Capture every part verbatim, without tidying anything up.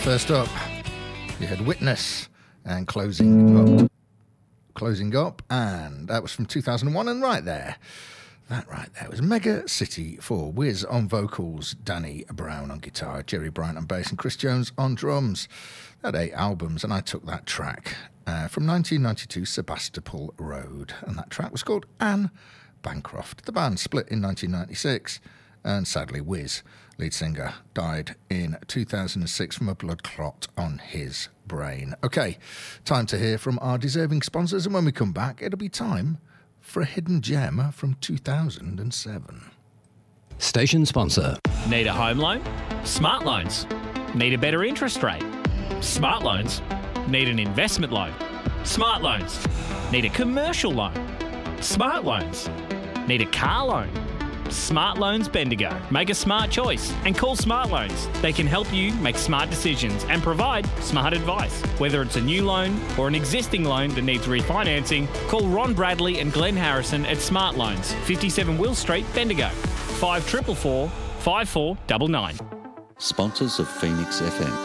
First up, you had Witness and Closing Up. Closing Up, and that was from two thousand one, and right there, that right there was Mega City four. Wiz on vocals, Danny Brown on guitar, Jerry Bryant on bass, and Chris Jones on drums. They had eight albums, and I took that track uh, from nineteen ninety-two, Sebastopol Road, and that track was called Anne Bancroft. The band split in nineteen ninety-six, and sadly Wiz, lead singer, died in two thousand six from a blood clot on his brain. Okay, time to hear from our deserving sponsors, and when we come back, it'll be time for a hidden gem from two thousand seven. Station sponsor. Need a home loan? Smart Loans. Need a better interest rate? Smart Loans. Need an investment loan? Smart Loans. Need a commercial loan? Smart Loans. Need a car loan? Smart Loans Bendigo. Make a smart choice and call Smart Loans. They can help you make smart decisions and provide smart advice. Whether it's a new loan or an existing loan that needs refinancing, call Ron Bradley and Glenn Harrison at Smart Loans, fifty-seven Will Street, Bendigo. five four four four, five four nine nine. Sponsors of Phoenix F M.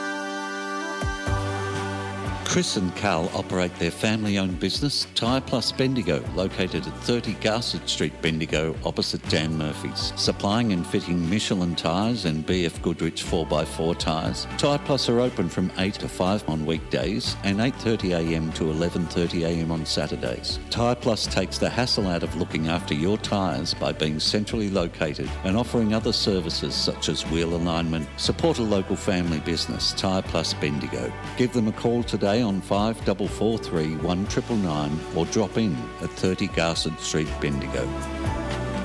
Chris and Carl operate their family-owned business, Tyre Plus Bendigo, located at thirty Garsett Street, Bendigo, opposite Dan Murphy's. Supplying and fitting Michelin tyres and B F Goodrich four by four tyres. Tyre Plus are open from eight to five on weekdays and eight thirty a m to eleven thirty a m on Saturdays. Tyre Plus takes the hassle out of looking after your tyres by being centrally located and offering other services such as wheel alignment. Support a local family business, Tyre Plus Bendigo. Give them a call today on five four four three, one nine nine nine or drop in at thirty Garsett Street, Bendigo.